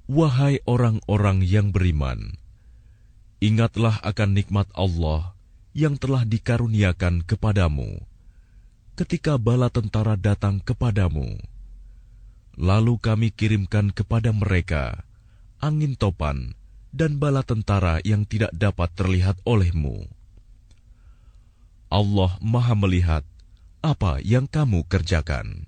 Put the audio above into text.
Wahai orang-orang yang beriman, ingatlah akan nikmat Allah yang telah dikaruniakan kepadamu ketika bala tentara datang kepadamu. Lalu kami kirimkan kepada mereka angin topan dan bala tentara yang tidak dapat terlihat olehmu. Allah Maha melihat apa yang kamu kerjakan.